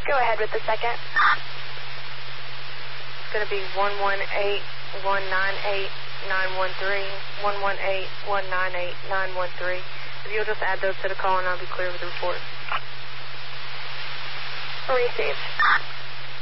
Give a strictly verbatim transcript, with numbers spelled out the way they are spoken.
Go ahead with the second. It's going to be one one eight, one nine eight, nine one three, one one eight, one nine eight, nine one three. If you'll just add those to the call and I'll be clear with the report. Received.